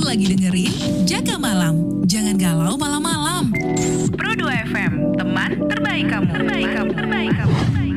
lagi dengerin Jaga Malam. Jangan galau malam-malam. Pro 2 FM, teman terbaik kamu.